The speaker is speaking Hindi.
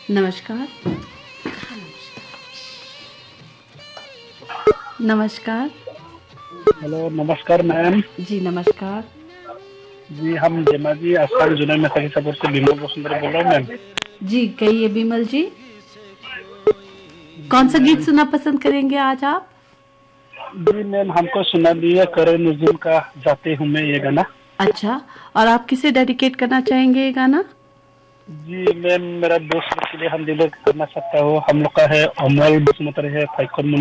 नमस्कार। नमस्कार। हेलो, नमस्कार मैम। जी नमस्कार। जी, हम जेमाजी आसाम जुनैद में सखीसापुर से विमल वसुंधरा बोल रहा हूँ मैम। जी कहिए बिमल जी, कौन जी सा गीत मैम। सुनना पसंद करेंगे आज आप? जी मैम, हमको सुना दिया करे नजुम का जाते हूँ मैं ये गाना। अच्छा, और आप किसे डेडिकेट करना चाहेंगे ये गाना? जी मैम, मेरा दोस्त लोग के लिए हम दिल करना चाहता हूँ। हम लोग का है अमल बसुमतारी है, फाइकन